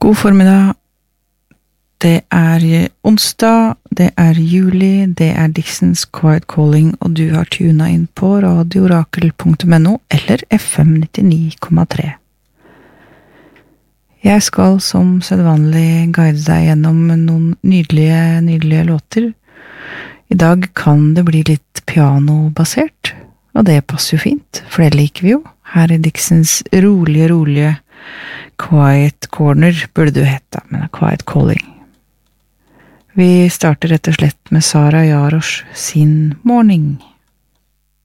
God formiddag. Det onsdag, det juli, det Dixons Quiet Calling, og du har tunet inn på radiorakel.no eller FM 99,3. Jeg skal som sedvanlig guide deg gjennom noen nydelige låter. I dag kan det bli litt pianobasert, og det passer jo fint, for det liker vi jo. Her Dixons rolige Quiet Corner burde du hete, men Quiet Calling. Vi starter rett og slett med Sara Jarosz sin Morning.